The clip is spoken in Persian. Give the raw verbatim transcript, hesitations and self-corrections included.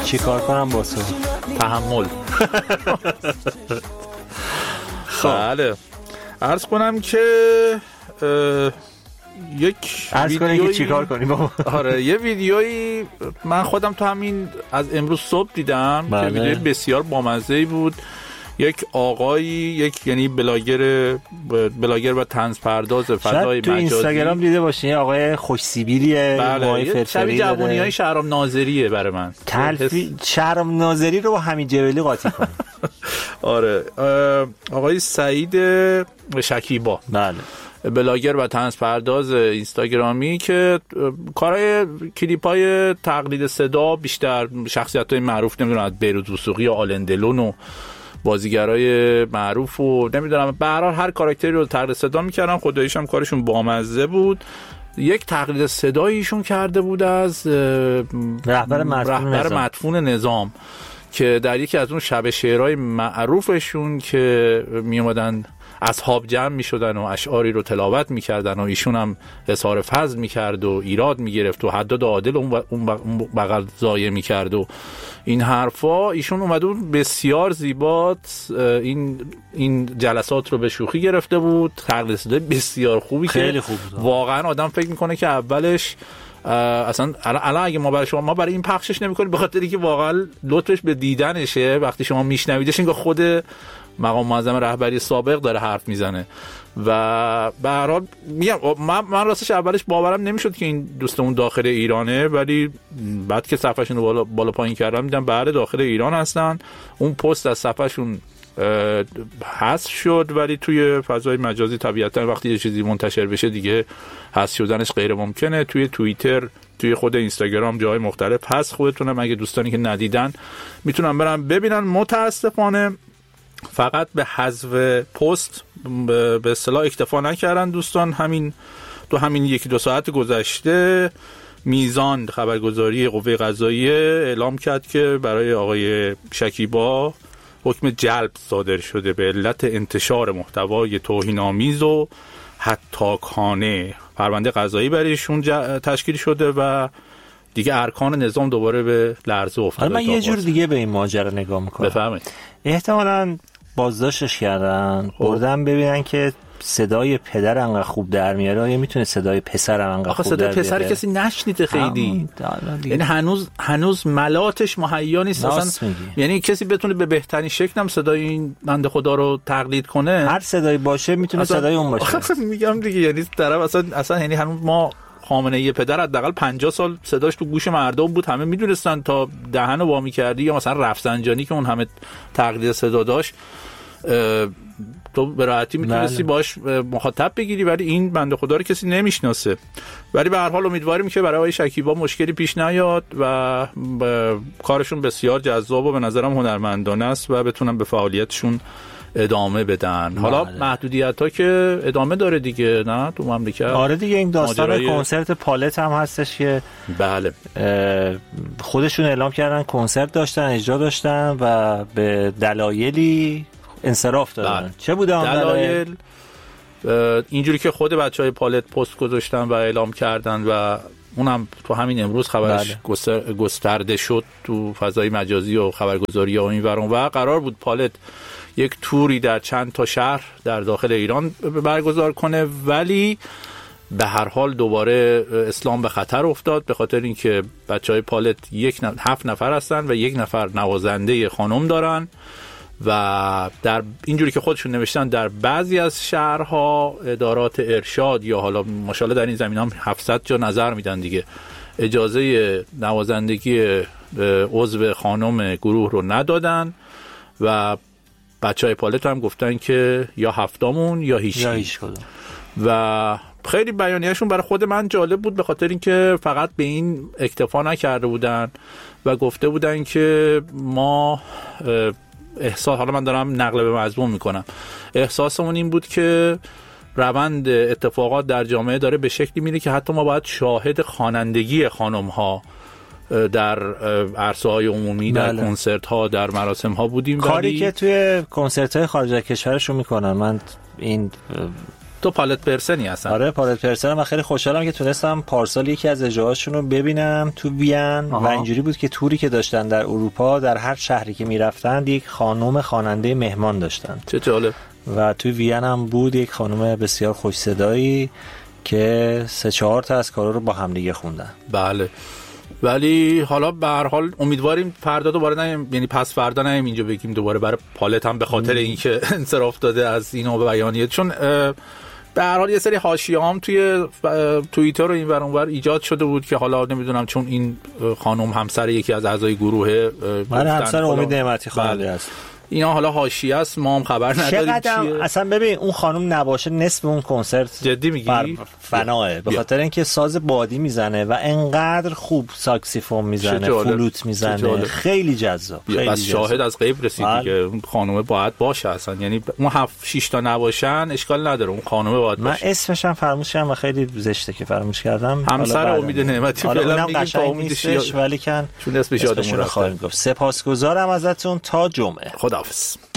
چی کار کنم با تو؟ تحمل. بله عرض کنم که یک عرض کنم که چی کار کنی بابا. آره یه ویدیویی من خودم تو همین از امروز صبح دیدم بله. که ویدیو بسیار بامزه‌ای بود. یک آقایی یک یعنی بلاگر بلاگر و طنز پرداز فضای مجازی، تو اینستاگرام دیده باشین آقای خوش سیبیلیه، بله شبیه جوونیای شهرام ناظریه برای من. تلفی شهرام ناظری رو با همین جبلی قاطی کنه. آره آقای سعید شکیبا، بله بلاگر و طنز پرداز اینستاگرامی که کارهای کلیپای تقلید صدا بیشتر شخصیت‌های معروف نمیدونم از بیروت وثوقی یا آلن دلون و بازیگرای معروف و نمیدونم به هر حال هر کاراکتری رو تقلید صدا میکردن. خداییش هم کارشون بامزه بود. یک تقلید صدایی ایشون کرده بود از رهبر مدفون رهبر مدفون نظام که در یکی از اون شب شعرهای معروفشون که می اومدن اصحاب جمع می شدن و اشعاری رو تلاوت می کردن و ایشون هم اظهار فضل می کرد و ایراد می گرفت و حداد عادل اون بغل ضایع می کرد و این حرفا. ایشون اومده بود بسیار زیبات این این جلسات رو به شوخی گرفته بود. تقلید صدای بسیار خوبی خیلی که خوب بود. واقعا آدم فکر میکنه که اولش اصلا الان اگه ما برای شما ما برای این پخشش نمی‌کنیم به خاطر اینکه واقعا لطفش به دیدنشه. وقتی شما میشنویدش اینکه خود مقام معظم رهبری سابق داره حرف میزنه و به هر حال میگم من, من راستش اولش باورم نمیشد که این دوستمون داخل ایرانه، ولی بعد که صفحه‌شون رو بالا, بالا پایین کردم دیدم بله داخل ایران هستن. اون پست از صفحه‌شون حذف شد ولی توی فضای مجازی طبیعتا وقتی یه چیزی منتشر بشه دیگه حذف شدنش غیر ممکنه. توی توییتر، توی خود اینستاگرام، جای مختلف هست. خودتونم اگه دوستانی که ندیدن میتونن برن ببینن. متاسفانه فقط به حذف پست به اصطلاح اکتفا نکردن دوستان. همین تو همین یکی دو ساعت گذشته میزان خبرگزاری قوه قضاییه اعلام کرد که برای آقای شکیبا حکم جلب صادر شده به علت انتشار محتوای توهین‌آمیز و هتاکانه. پرونده قضایی برایشون تشکیل شده و دیگه ارکان نظام دوباره به لرزه افتاده. من یه جور دیگه به این ماجرا نگاه میکنم. بفرمایید. احتمالاً بازداشتش کردن، بردن ببینن که صدای پدر انقدر خوب در میاره یا میتونه صدای پسر انقدر خوب در بیاره. آخه صدای پسر کسی نشنیده خیلی، یعنی هنوز هنوز ملاتش مهیا نیست اصلا. یعنی کسی بتونه به بهترین شکل هم صدای این بنده خدا رو تقلید کنه. هر صدایی باشه میتونه صدای اون باشه. میگم دیگه یعنی طرف اصلا اصلا یعنی هنوز ما خامنه ای پدر حداقل پنجاه سال صداش تو گوش مردم بود، همه میدونستن تا دهنو وا می‌کردی یا مثلا رفسنجانی که اون همه تقلید صدا داشت تو به راحتی میتونستی باش مخاطب بگیری، ولی این بنده خدا رو کسی نمیشناسه. ولی به هر حال امیدواریم که برای آقای شکیبا مشکلی پیش نیاد و کارشون بسیار جذاب و به نظرم هنرمندانه است و بتونن به فعالیتشون ادامه بدن. حالا محدودیت‌ها که ادامه داره دیگه نه تو مملکت. آره دیگه این داستان ماجرای... کنسرت پالت هم هستش که بله خودشون اعلام کردن کنسرت داشتن، اجرا داشتن و به دلایلی انصراف دادن. بله. چه بوده اون دلایل؟ اینجوری که خود بچهای پالت پست گذاشتن و اعلام کردن و اونم تو همین امروز خبرش بله. گسترده شد تو فضای مجازی و خبرگزاری و این ورون و قرار بود پالت یک توری در چند تا شهر در داخل ایران برگزار کنه، ولی به هر حال دوباره اسلام به خطر افتاد به خاطر اینکه بچهای پالت یک نف... هفت نفر هستن و یک نفر نوازنده خانم دارن و در اینجوری که خودشون نوشتن در بعضی از شهرها ادارات ارشاد یا حالا ماشاءالله در این زمین هم هفتصد جا نظر میدن دیگه اجازه نوازندگی عضو خانم گروه رو ندادن و بچهای پالت هم گفتن که یا هفتامون یا هیچ هیچ کدوم. و خیلی بیانیه‌شون برای خود من جالب بود به خاطر اینکه فقط به این اکتفا نکرده بودن و گفته بودن که ما احساس، حالا من دارم نقل به مضمون میکنم، احساسمون این بود که روند اتفاقات در جامعه داره به شکلی میره که حتی ما باید شاهد خوانندگی خانم ها در عرصه های عمومی بله. در کنسرت ها در مراسم ها بودیم. کاری که توی کنسرت های خارج از کشورشون میکنن. من این تو پالت پرسنی هستن؟ آره پالت پرسنم و خیلی خوشحالم که تونستم پارسال یکی از اجراهاشون رو ببینم تو وین. و اینجوری بود که توری که داشتن در اروپا در هر شهری که میرفتن یک خانم خواننده مهمان داشتن. چه جالب. و تو وین هم بود یک خانم بسیار خوش صدایی که سه چهار تا از کارا رو با هم دیگه خوندن. بله. ولی حالا به هر حال امیدواریم فردا دوباره نیم، یعنی پس فردا نیم اینجا بگیم دوباره برای پالت هم به خاطر اینکه انصراف داده از اینو به بیانیه، چون به هر حال یه سری حاشیه‌ام توی توییتر و این ور اون ور ایجاد شده بود که حالا نمیدونم چون این خانم همسر یکی از اعضای گروه، من همسر امید نعمتی خواننده است، اینا حالا حاشیه است، ما هم خبر نداریم چیه. اصلا ببین اون خانم نباشه نصف اون کنسرت جدی میگی فناه، به خاطر اینکه ساز بادی میزنه و انقدر خوب ساکسیفون میزنه، فلوت میزنه، خیلی جذاب. بس شاهد از غیب رسید دیگه، اون خانم باید باشه اصلا، یعنی اون هفت شش تا نباشن اشکال نداره، اون خانم باید باشه. من اسمش هم فراموش کردم و خیلی زشته که فراموش کردم. همسر امید نعمتی فعلا میگیم تا امیدش، ولی کن چون اسمش یادمون رفت. سپاسگزارم ازتون، تا جمعه. خداحافظ.